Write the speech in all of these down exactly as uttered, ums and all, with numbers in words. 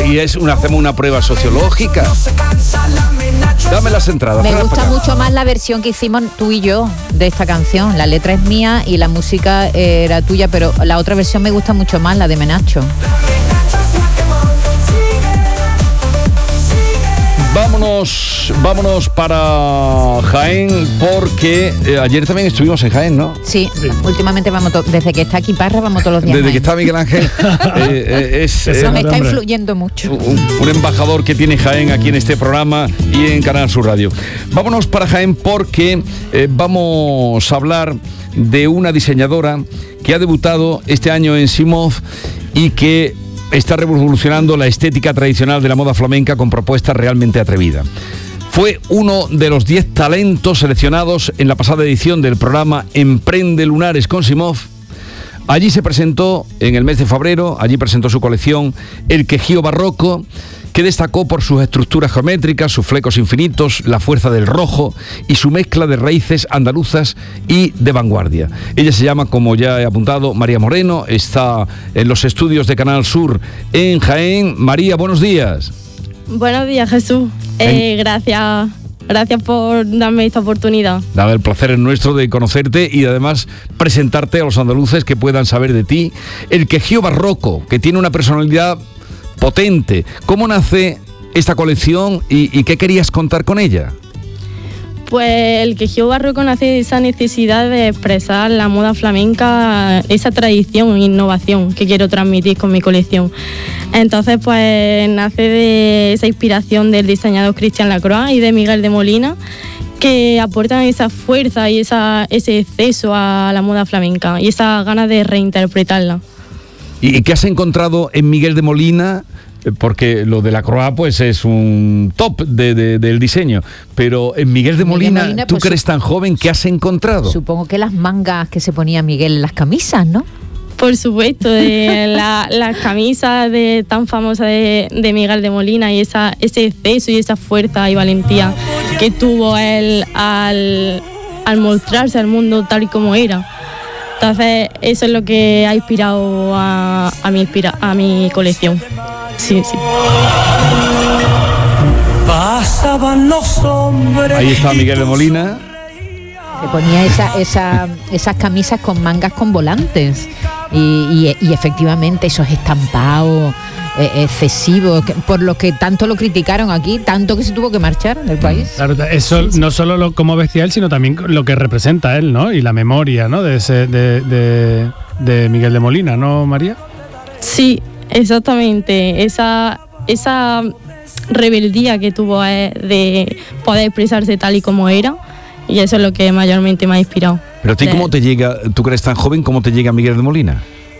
y es una, hacemos una prueba sociológica. Dame las entradas. Me gusta mucho más la versión que hicimos tú y yo de esta canción. La letra es mía y la música era tuya, pero la otra versión me gusta mucho más, la de Menacho. Vámonos, vámonos para Jaén, porque eh, ayer también estuvimos en Jaén, ¿no? Sí, sí. Últimamente vamos, to- desde que está aquí Parra, vamos todos los días. Desde que está Miguel Ángel, eh, eh, es, Eso eh, me está influyendo mucho. Un, un embajador que tiene Jaén aquí en este programa y en Canal Sur Radio. Vámonos para Jaén porque eh, vamos a hablar de una diseñadora que ha debutado este año en Simov y que está revolucionando la estética tradicional de la moda flamenca con propuestas realmente atrevidas. Fue uno de los diez talentos seleccionados en la pasada edición del programa Emprende Lunares con Simov. Allí se presentó, en el mes de febrero, allí presentó su colección El Quejío Barroco, que destacó por sus estructuras geométricas, sus flecos infinitos, la fuerza del rojo y su mezcla de raíces andaluzas y de vanguardia. Ella se llama, como ya he apuntado, María Moreno, está en los estudios de Canal Sur en Jaén. María, buenos días. Buenos días, Jesús. Eh, gracias, gracias por darme esta oportunidad. Nada, el placer es nuestro de conocerte y además presentarte a los andaluces que puedan saber de ti. El Quejío Barroco, que tiene una personalidad potente. ¿Cómo nace esta colección y, y qué querías contar con ella? Pues el Quejío Barroco nace de esa necesidad de expresar la moda flamenca, esa tradición e innovación que quiero transmitir con mi colección. Entonces, pues nace de esa inspiración del diseñador Christian Lacroix y de Miguel de Molina, que aportan esa fuerza y esa, ese exceso a la moda flamenca y esa ganas de reinterpretarla. ¿Y qué has encontrado en Miguel de Molina? Porque lo de Lacroix pues es un top de, de, del diseño, pero en Miguel de Molina, Miguel Molina tú pues, que eres tan joven, ¿qué has encontrado? Supongo que las mangas que se ponía Miguel en las camisas, ¿no? Por supuesto, de la, las camisas de, tan famosas de, de Miguel de Molina y esa, ese exceso y esa fuerza y valentía que tuvo él al, al mostrarse al mundo tal y como era. Entonces, eso es lo que ha inspirado a, a, mi, inspira, a mi colección. Sí, sí. Ahí está Miguel de Molina. Se ponía esa, esa, esas camisas con mangas con volantes y, y, y efectivamente esos estampados eh, excesivos, que, por lo que tanto lo criticaron aquí, tanto que se tuvo que marchar del país. Claro, eso sí, sí. No solo lo, cómo vestía él, sino también lo que representa él, ¿no? Y la memoria, ¿no? De, ese, de, de, de Miguel de Molina, ¿no, María? Sí, exactamente. Esa, esa rebeldía que tuvo él de poder expresarse tal y como era. Y eso es lo que mayormente me ha inspirado. Pero a ti, ¿cómo te llega, tú que eres tan joven, cómo te llega Miguel de Molina?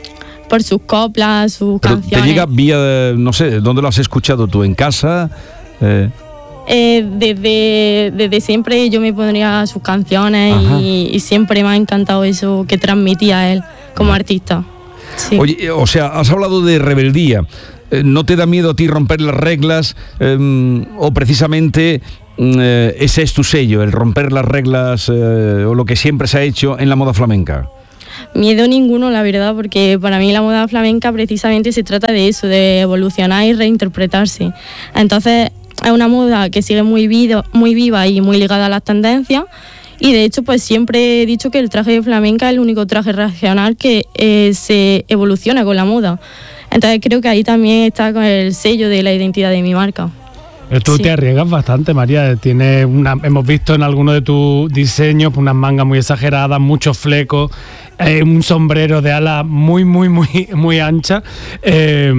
Por sus coplas, sus Pero canciones. ¿te llega vía, no sé, dónde lo has escuchado tú, en casa? Eh... Eh, desde, desde siempre yo me pondría sus canciones y, y siempre me ha encantado eso que transmitía él como artista. Sí. Oye, o sea, has hablado de rebeldía. ¿No te da miedo a ti romper las reglas eh, o precisamente eh, ese es tu sello, el romper las reglas eh, o lo que siempre se ha hecho en la moda flamenca? Miedo ninguno, la verdad, porque para mí la moda flamenca precisamente se trata de eso, de evolucionar y reinterpretarse. Entonces es una moda que sigue muy, vivo, muy viva y muy ligada a las tendencias. Y de hecho, pues siempre he dicho que el traje de flamenca es el único traje regional que eh, se evoluciona con la moda. Entonces creo que ahí también está con el sello de la identidad de mi marca. Pero tú sí. te arriesgas bastante, María. Tienes una, hemos visto en algunos de tus diseños unas mangas muy exageradas, muchos flecos, eh, un sombrero de ala muy, muy, muy, muy ancha. Eh,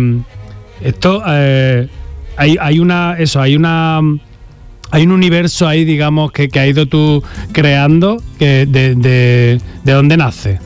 esto, eh, hay, hay una, eso, hay una... Hay un universo ahí, digamos, que, que has ido tú creando, que de, de, ¿de dónde nace?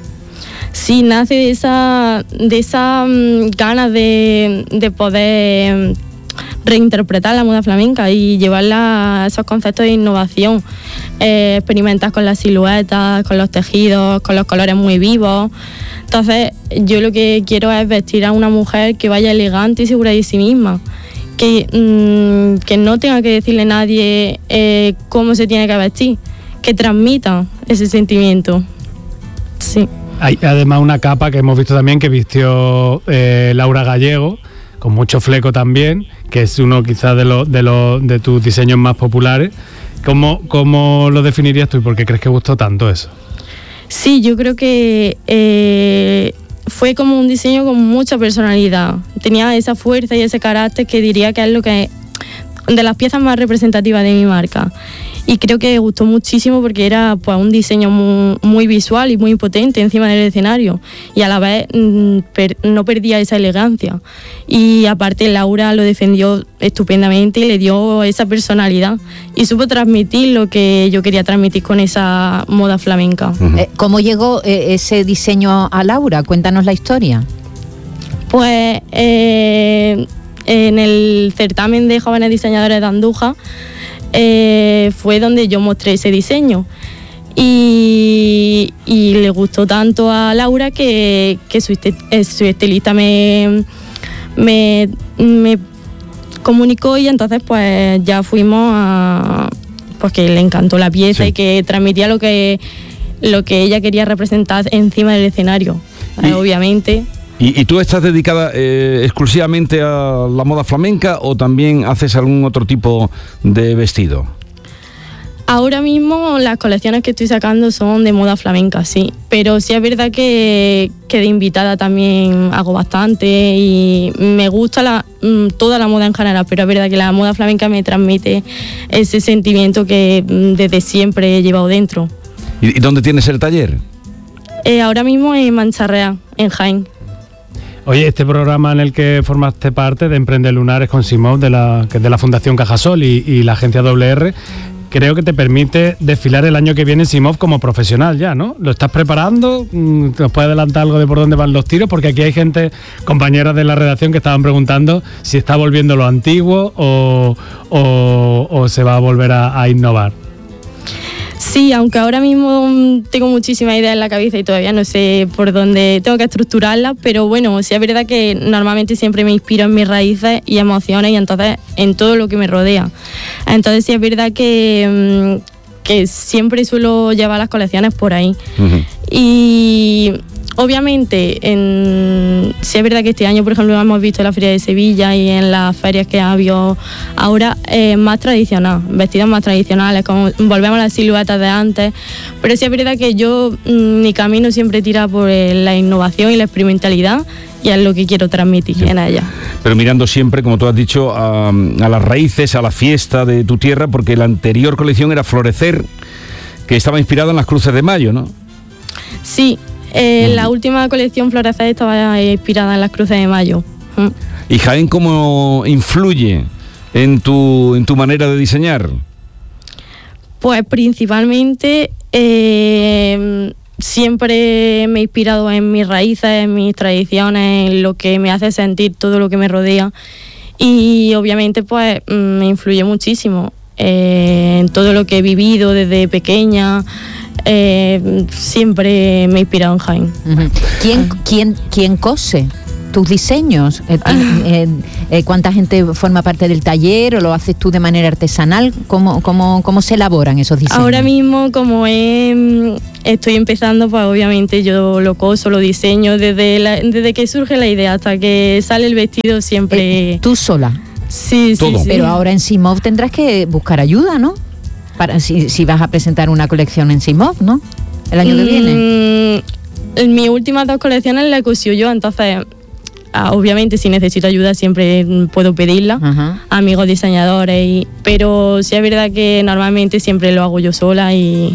Sí, nace de esa, de esa um, ganas de, de poder um, reinterpretar la moda flamenca y llevarla a esos conceptos de innovación. Eh, experimentar con las siluetas, con los tejidos, con los colores muy vivos. Entonces, yo lo que quiero es vestir a una mujer que vaya elegante y segura de sí misma. Que, mmm, que no tenga que decirle a nadie eh, cómo se tiene que vestir, que transmita ese sentimiento. Sí. Hay además una capa que hemos visto también que vistió eh, Laura Gallego con mucho fleco también, que es uno quizás de los de los de tus diseños más populares. ¿Cómo, cómo lo definirías tú y por qué crees que gustó tanto eso? Sí, yo creo que eh, fue como un diseño con mucha personalidad. Tenía esa fuerza y ese carácter que diría que es lo que de las piezas más representativas de mi marca. Y creo que gustó muchísimo porque era pues un diseño muy, muy visual y muy potente encima del escenario, y a la vez mm, per, no perdía esa elegancia. Y aparte Laura lo defendió estupendamente y le dio esa personalidad y supo transmitir lo que yo quería transmitir con esa moda flamenca. Uh-huh. eh, ¿Cómo llegó eh, ese diseño a Laura? Cuéntanos la historia. Pues eh, en el certamen de jóvenes diseñadores de Andújar Eh, fue donde yo mostré ese diseño y, y le gustó tanto a Laura que, que su, su estilista me, me, me comunicó, y entonces pues ya fuimos a... porque le encantó la pieza, sí, y que transmitía lo que, lo que ella quería representar encima del escenario, eh, obviamente. ¿Y, ¿Y tú estás dedicada eh, exclusivamente a la moda flamenca o también haces algún otro tipo de vestido? Ahora mismo las colecciones que estoy sacando son de moda flamenca, sí. Pero sí es verdad que, que de invitada también hago bastante y me gusta la, toda la moda en general, pero es verdad que la moda flamenca me transmite ese sentimiento que desde siempre he llevado dentro. ¿Y dónde tienes el taller? Eh, ahora mismo en Mancharrea, en Jaén. Oye, este programa en el que formaste parte de Emprende Lunares con Simov, de la, de la Fundación Cajasol y, y la agencia doble erre, creo que te permite desfilar el año que viene en Simov como profesional ya, ¿no? ¿Lo estás preparando? ¿Nos puedes adelantar algo de por dónde van los tiros? Porque aquí hay gente, compañeras de la redacción, que estaban preguntando si está volviendo lo antiguo o, o, o se va a volver a, a innovar. Sí, aunque ahora mismo tengo muchísimas ideas en la cabeza y todavía no sé por dónde tengo que estructurarlas, pero bueno, sí es verdad que normalmente siempre me inspiro en mis raíces y emociones, y entonces en todo lo que me rodea. Entonces sí es verdad que, que siempre suelo llevar las colecciones por ahí. Uh-huh. Y obviamente, en, sí es verdad que este año, por ejemplo, hemos visto la Feria de Sevilla y en las ferias que ha habido ahora, eh, más tradicional, vestidos más tradicionales, como volvemos a las siluetas de antes, pero sí es verdad que yo, mi camino siempre tira por la innovación y la experimentalidad, y es lo que quiero transmitir, sí, en ella. Pero mirando siempre, como tú has dicho, a, a las raíces, a la fiesta de tu tierra, porque la anterior colección era Florecer, que estaba inspirada en las cruces de mayo, ¿no? Sí. Eh, mm. La última colección Florecer estaba inspirada en las cruces de mayo. Mm. ¿Y Jaén cómo influye en tu, en tu manera de diseñar? Pues principalmente eh, siempre me he inspirado en mis raíces, en mis tradiciones, en lo que me hace sentir todo lo que me rodea, y obviamente pues me influye muchísimo eh, en todo lo que he vivido desde pequeña. Eh, siempre me he inspirado en Jaén. Uh-huh. ¿Quién, quién, quién cose tus diseños? Eh, eh, eh, ¿Cuánta gente forma parte del taller o lo haces tú de manera artesanal? ¿Cómo, cómo, cómo se elaboran esos diseños? Ahora mismo, como he, estoy empezando, pues obviamente yo lo coso, lo diseño desde, la, desde que surge la idea hasta que sale el vestido, siempre... Eh, ¿Tú sola? Sí, sí, sí. Pero ahora en Simov tendrás que buscar ayuda, ¿no? Para, si, si vas a presentar una colección en Simov, ¿no? El año mm, que viene. En mis últimas dos colecciones la he cosido yo, entonces ah, obviamente si necesito ayuda siempre puedo pedirla, uh-huh, a amigos diseñadores, y, pero sí es verdad que normalmente siempre lo hago yo sola y,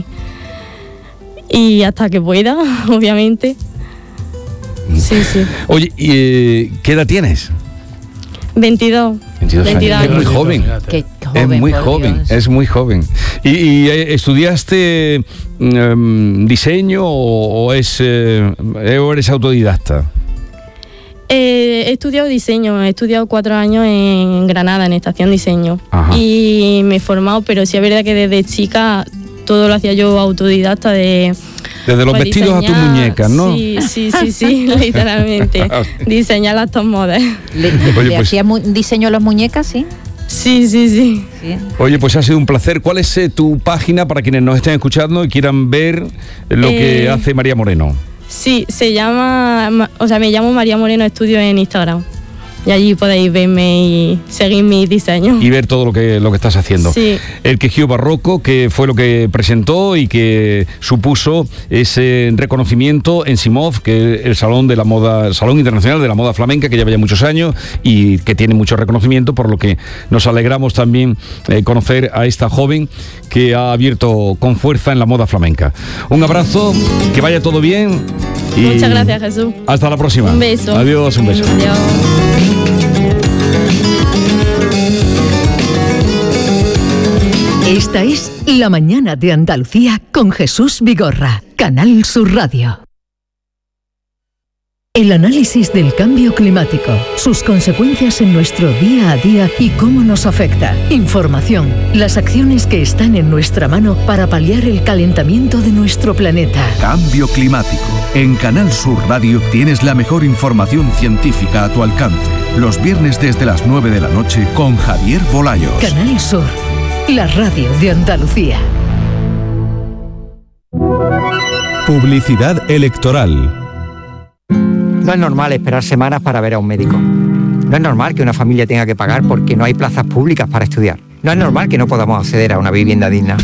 y hasta que pueda, obviamente. Sí, sí. Oye, ¿y, ¿qué edad tienes? veintidós. veintidós años. Es muy joven. Qué joven, es muy joven, Dios. es muy joven. ¿Y, y estudiaste um, diseño o, o, es, eh, o eres autodidacta? Eh, he estudiado diseño, he estudiado cuatro años en Granada, en Estación Diseño. Ajá. Y me he formado, pero sí es verdad que desde chica todo lo hacía yo autodidacta de... Desde los pues vestidos diseñar, a tus muñecas, ¿no? Sí, sí, sí, sí, literalmente. Diseñar las top models. ¿Le, le, Oye, ¿le pues, hacías mu- diseño a las muñecas, sí? Sí, sí, sí. Oye, pues ha sido un placer. ¿Cuál es eh, tu página para quienes nos estén escuchando y quieran ver lo eh, que hace María Moreno? Sí, se llama, o sea, me llamo María Moreno Estudio en Instagram. y allí podéis verme y seguir mis diseños. Y ver todo lo que, lo que estás haciendo. Sí. El Quejío Barroco, que fue lo que presentó y que supuso ese reconocimiento en SIMOF, que es el Salón de la Moda, el Salón Internacional de la Moda Flamenca, que lleva ya muchos años y que tiene mucho reconocimiento, por lo que nos alegramos también eh, conocer a esta joven que ha abierto con fuerza en la moda flamenca. Un abrazo, que vaya todo bien. Y muchas gracias, Jesús. Hasta la próxima. Un beso. Adiós, un beso. Adiós. Esta es La Mañana de Andalucía con Jesús Vigorra, Canal Sur Radio. El análisis del cambio climático, sus consecuencias en nuestro día a día y cómo nos afecta. Información, las acciones que están en nuestra mano para paliar el calentamiento de nuestro planeta. Cambio climático. En Canal Sur Radio tienes la mejor información científica a tu alcance. Los viernes desde las nueve de la noche con Javier Bolayos. Canal Sur, la radio de Andalucía. Publicidad electoral. No es normal esperar semanas para ver a un médico. No es normal que una familia tenga que pagar porque no hay plazas públicas para estudiar. No es normal que no podamos acceder a una vivienda digna.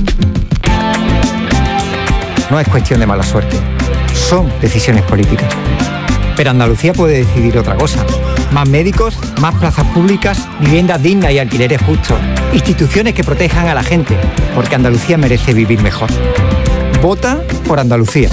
No es cuestión de mala suerte. Son decisiones políticas. Pero Andalucía puede decidir otra cosa. Más médicos, más plazas públicas, viviendas dignas y alquileres justos. Instituciones que protejan a la gente, porque Andalucía merece vivir mejor. Vota por Andalucía.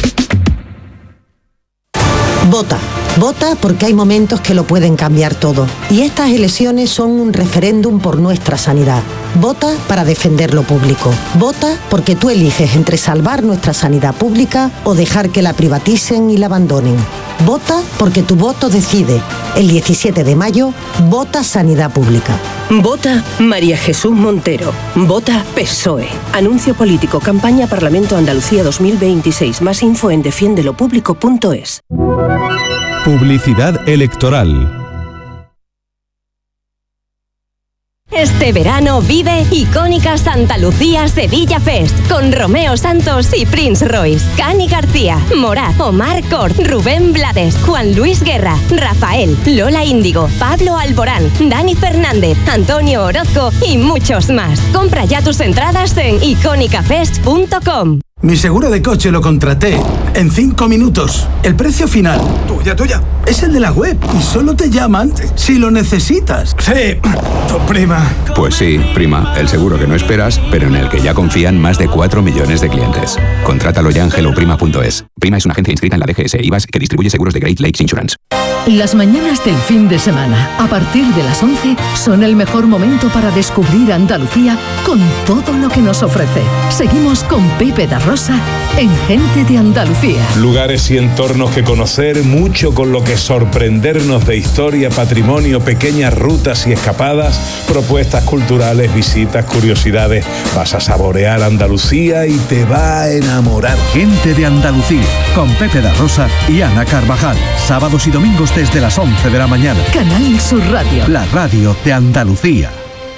Vota. Vota porque hay momentos que lo pueden cambiar todo. Y estas elecciones son un referéndum por nuestra sanidad. Vota para defender lo público. Vota porque tú eliges entre salvar nuestra sanidad pública o dejar que la privaticen y la abandonen. Vota porque tu voto decide. El diecisiete de mayo, vota Sanidad Pública. Vota María Jesús Montero. Vota P S O E. Anuncio político. Campaña Parlamento Andalucía dos mil veintiséis. Más info en defiende lo público punto es. Publicidad electoral. Este verano vive Icónica Santa Lucía Sevilla Fest con Romeo Santos y Prince Royce, Cani García, Morat, Omar Cort, Rubén Blades, Juan Luis Guerra, Rafael, Lola Índigo, Pablo Alborán, Dani Fernández, Antonio Orozco y muchos más. Compra ya tus entradas en icónica fest punto com. Mi seguro de coche lo contraté en cinco minutos. El precio final, tuya, tuya, es el de la web y solo te llaman si lo necesitas. Sí, tu prima. Pues sí, prima, el seguro que no esperas, pero en el que ya confían más de cuatro millones de clientes. Contrátalo ya en hello prima punto es. Prima es una agencia inscrita en la D G S e I V A S que distribuye seguros de Great Lakes Insurance. Las mañanas del fin de semana, a partir de las once, son el mejor momento para descubrir Andalucía con todo lo que nos ofrece. Seguimos con Pepe da Rosa en Gente de Andalucía. Lugares y entornos que conocer, mucho con lo que sorprendernos de historia, patrimonio, pequeñas rutas y escapadas, propuestas culturales, visitas, curiosidades. Vas a saborear Andalucía y te va a enamorar. Gente de Andalucía, con Pepe da Rosa y Ana Carvajal. Sábados y domingos desde las once de la mañana. Canal Sur Radio. La radio de Andalucía.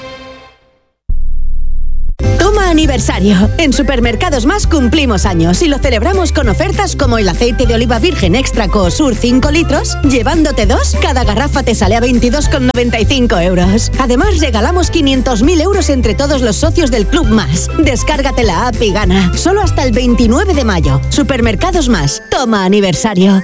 Toma aniversario. En Supermercados Más cumplimos años y lo celebramos con ofertas como el aceite de oliva virgen extra Cosur cinco litros. Llevándote dos, cada garrafa te sale a veintidós con noventa y cinco euros. Además, regalamos quinientos mil euros entre todos los socios del Club Más. Descárgate la app y gana. Solo hasta el veintinueve de mayo. Supermercados Más. Toma aniversario.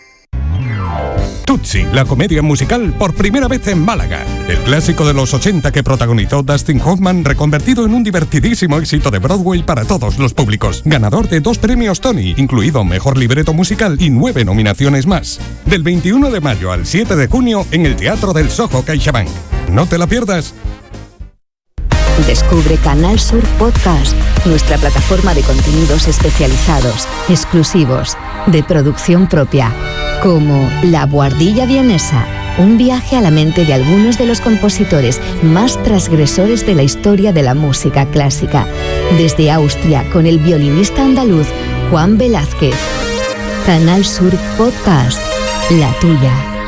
Tutsi, la comedia musical por primera vez en Málaga. El clásico de los ochenta que protagonizó Dustin Hoffman, reconvertido en un divertidísimo éxito de Broadway para todos los públicos. Ganador de dos premios Tony, incluido Mejor Libreto Musical y nueve nominaciones más. Del veintiuno de mayo al siete de junio en el Teatro del Soho CaixaBank. No te la pierdas. Descubre Canal Sur Podcast, nuestra plataforma de contenidos especializados, exclusivos, de producción propia, como La Buhardilla Vienesa, un viaje a la mente de algunos de los compositores más transgresores de la historia de la música clásica, desde Austria con el violinista andaluz Juan Velázquez. Canal Sur Podcast, la tuya.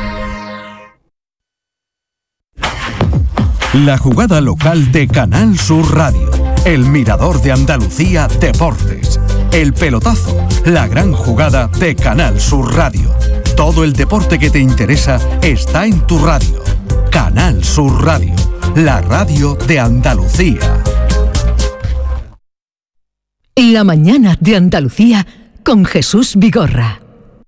La jugada local de Canal Sur Radio. El Mirador de Andalucía Deportes. El pelotazo. La gran jugada de Canal Sur Radio. Todo el deporte que te interesa está en tu radio. Canal Canal Sur Radio, la radio de Andalucía. La mañana de Andalucía con Jesús Vigorra.